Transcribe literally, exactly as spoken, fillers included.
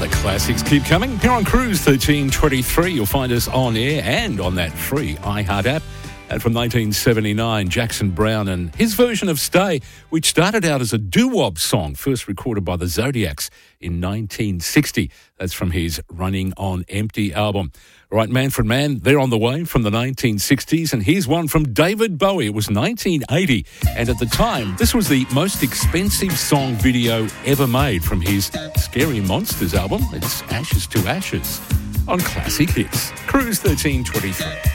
the classics keep coming. Here on Cruise thirteen twenty-three, you'll find us on air and on that free iHeart app. And from nineteen seventy-nine, Jackson Browne and his version of Stay, which started out as a doo-wop song, first recorded by the Zodiacs in nineteen sixty. That's from his Running on Empty album. All right, Manfred Mann, they're on the way from the nineteen sixties, and here's one from David Bowie. It was nineteen eighty, and at the time, this was the most expensive song video ever made from his Scary Monsters album. It's Ashes to Ashes on Classic Hits. Cruise thirteen twenty-three.